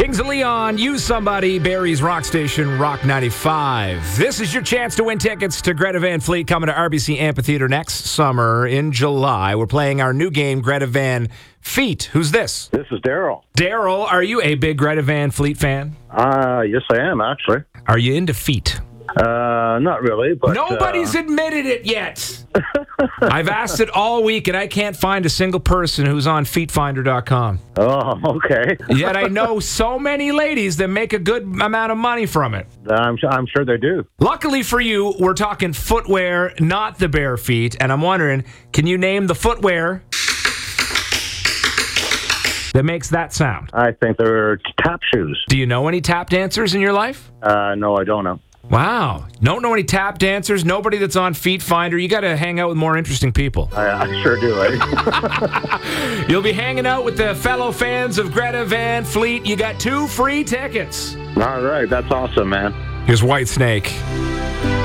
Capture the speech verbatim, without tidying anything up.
Kings of Leon, Use Somebody, Barry's Rock Station, Rock ninety-five. This is your chance to win tickets to Greta Van Fleet coming to R B C Amphitheater next summer in July. We're playing our new game, Greta Van Feet. Who's this? This is Daryl. Daryl, are you a big Greta Van Fleet fan? Uh, yes, I am, actually. Are you into feet? Uh, not really, but... Nobody's uh... admitted it yet. I've asked it all week, and I can't find a single person who's on feet finder dot com. Oh, okay. Yet I know so many ladies that make a good amount of money from it. I'm, I'm sure they do. Luckily for you, we're talking footwear, not the bare feet. And I'm wondering, can you name the footwear that makes that sound? I think they're tap shoes. Do you know any tap dancers in your life? Uh, no, I don't know. Wow. Don't know any tap dancers? Nobody that's on Feet Finder? You got to hang out with more interesting people. I, I sure do, eh? You'll be hanging out with the fellow fans of Greta Van Fleet. You got two free tickets. All right. That's awesome, man. Here's Whitesnake.